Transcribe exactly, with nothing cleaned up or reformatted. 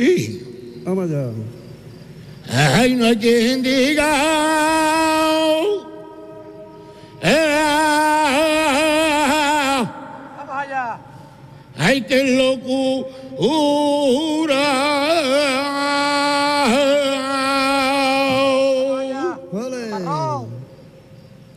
sí. Vamos allá. Ay, no hay quien diga. Vamos allá. Ay, qué locura.